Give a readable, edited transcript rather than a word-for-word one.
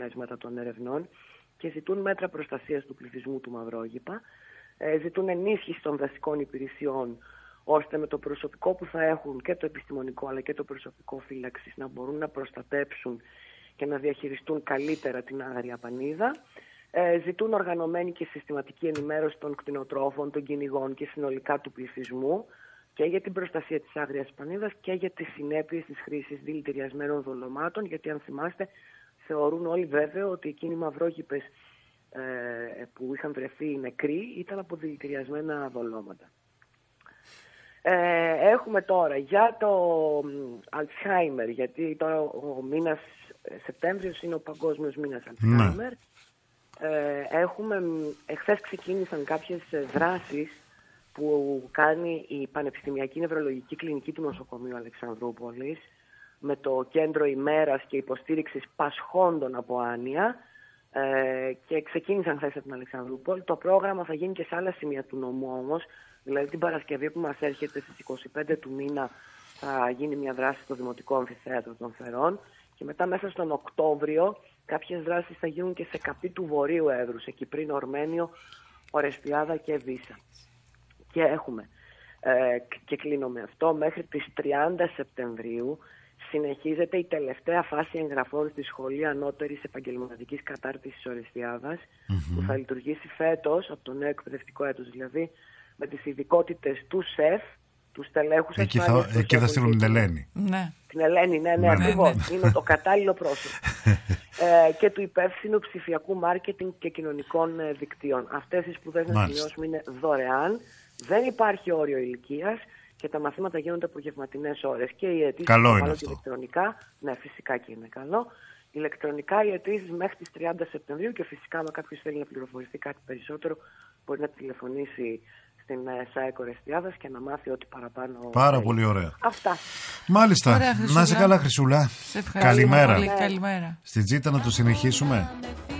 αποτελέσματα των ερευνών και ζητούν μέτρα προστασίας του πληθυσμού του Μαυρόγυπα, ζητούν ενίσχυση των δασικών υπηρεσιών, ώστε με το προσωπικό που θα έχουν και το επιστημονικό αλλά και το προσωπικό φύλαξης να μπορούν να προστατέψουν και να διαχειριστούν καλύτερα την Άγρια Πανίδα. Ζητούν οργανωμένη και συστηματική ενημέρωση των κτηνοτρόφων, των κυνηγών και συνολικά του πληθυσμού και για την προστασία της Άγριας Πανίδας και για τις συνέπειες της χρήσης δηλητηριασμένων δολωμάτων, γιατί αν θυμάστε θεωρούν όλοι βέβαιο ότι εκείνοι οι μαυρόγυπες που είχαν βρεθεί νεκροί ήταν από δηλητηριασμένα δολώματα. Έχουμε τώρα για το Alzheimer, γιατί τώρα ο μήνας Σεπτέμβριος είναι ο παγκόσμιος μήνας Alzheimer. Εχθές ξεκίνησαν κάποιες δράσεις που κάνει η Πανεπιστημιακή Νευρολογική Κλινική του Νοσοκομείου Αλεξανδρούπολης με το Κέντρο Ημέρας και Υποστήριξης Πασχόντων από Άνοια και ξεκίνησαν χθες από την Αλεξανδρούπολη. Το πρόγραμμα θα γίνει και σε άλλα σημεία του νομού όμως, δηλαδή την Παρασκευή που μας έρχεται στις 25 του μήνα θα γίνει μια δράση στο Δημοτικό Αμφιθέατρο των Φερών και μετά μέσα στον Οκτώβριο κάποιες δράσεις θα γίνουν και σε Καπή του Βορείου Εύρους, εκεί πριν Ορμένιο, Ορεσπιάδα και Βύσα. Και έχουμε, και κλείνω με αυτό, μέχρι τις 30 Σεπτεμβρίου συνεχίζεται η τελευταία φάση εγγραφών στη Σχολή Ανώτερης Επαγγελματικής Κατάρτισης Ορεσπιάδας, που θα λειτουργήσει φέτος, από το νέο εκπαιδευτικό έτος δηλαδή, με τις ειδικότητες του ΣΕΦ, του στελέχους ασφάλειας. Εκεί θα στείλουν την Ελένη. Ναι. Την Ελένη, ναι, ακριβώς. Είναι το κατάλληλο πρόσωπο. Και του υπεύθυνου ψηφιακού μάρκετινγκ και κοινωνικών δικτύων. Αυτές οι σπουδές, να σημειώσουμε, είναι δωρεάν. Δεν υπάρχει όριο ηλικίας και τα μαθήματα γίνονται απογευματινές ώρες. Και οι αιτήσεις ηλεκτρονικά, ναι, φυσικά και είναι καλό. Ηλεκτρονικά οι αιτήσεις μέχρι τις 30 Σεπτεμβρίου και φυσικά, αν κάποιος θέλει να πληροφορηθεί κάτι περισσότερο, μπορεί να τηλεφωνήσει στην ΣΑΕΚ Ορεσπιάδας και να μάθει ό,τι παραπάνω. Πάρα πολύ ωραία. Αυτά. Μάλιστα. Ωραία, να είσαι καλά, Χρυσούλα. Καλημέρα. Καλημέρα. Στην Τζίτα να το συνεχίσουμε.